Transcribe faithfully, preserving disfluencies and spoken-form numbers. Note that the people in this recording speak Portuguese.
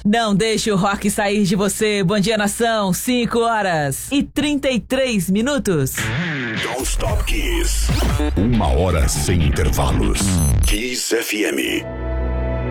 Não deixe o rock sair de você. Bom dia, nação. cinco horas e trinta e três minutos. Don't Stop Kiss. Uma hora sem intervalos. Kiss F M.